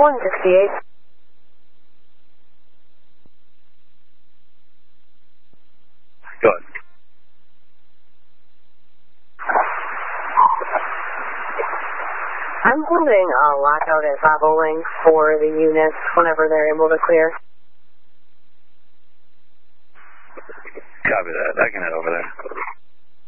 168. Go ahead. I'm holding a lockout at Bravo Wing for the units whenever they're able to clear. Copy that. I can head over there.